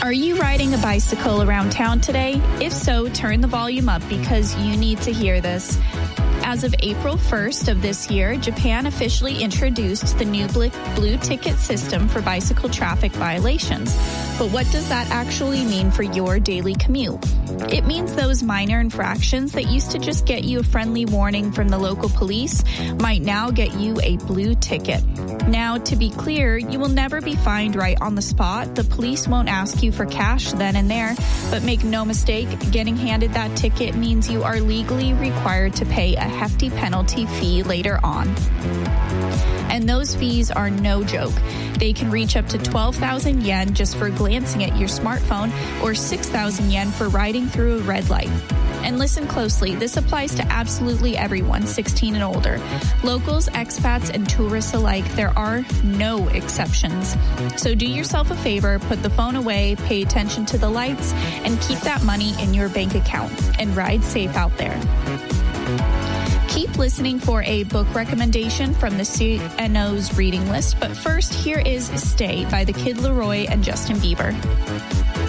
Are you riding a bicycle around town today? If so, turn the volume up because you need to hear this. As of April 1st of this year, Japan officially introduced the new blue ticket system for bicycle traffic violations. But what does that actually mean for your daily commute? It means those minor infractions that used to just get you a friendly warning from the local police might now get you a blue ticket. Now, to be clear, you will never be fined right on the spot. The police won't ask you for cash then and there, but make no mistake, getting handed that ticket means you are legally required to pay a hefty penalty fee later on. And those fees are no joke. They can reach up to 12,000 yen just for glancing at your smartphone or 6,000 yen for riding through a red light. And listen closely, this applies to absolutely everyone, 16 and older. Locals, expats, and tourists alike, there are no exceptions. So do yourself a favor, put the phone away, pay attention to the lights, and keep that money in your bank account. And ride safe out there. Keep listening for a book recommendation from the CNO's reading list, but first, here is Stay by the Kid Laroi and Justin Bieber.